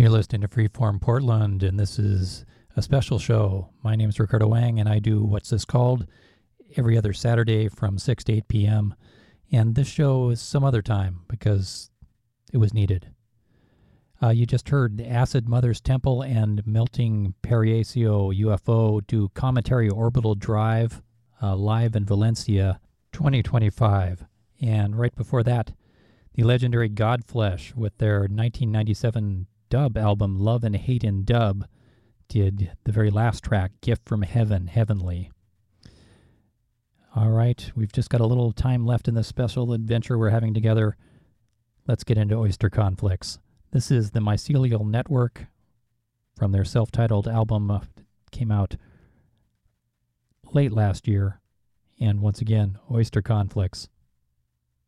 You're listening to Freeform Portland, and this is a special show. My name is Ricardo Wang, and I do What's This Called every other Saturday from 6 to 8 p.m. And this show is some other time because it was needed. You just heard Acid Mother's Temple and Melting Periacio UFO do Cometary Orbital Drive live in Valencia 2025. And right before that, the legendary Godflesh with their 1997 dub album Love and Hate in Dub did the very last track, Gift from Heaven, Heavenly. All right, we've just got a little time left in this special adventure we're having together. Let's get into Oyster Conflicts. This is the Mycelial Network from their self-titled album, came out late last year. And once again, Oyster Conflicts.